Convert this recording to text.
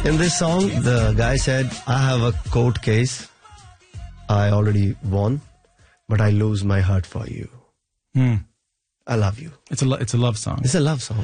In this song, the guy said, I have a court case. I already won, but I lose my heart for you. I love you. It's a love song. It's a love song.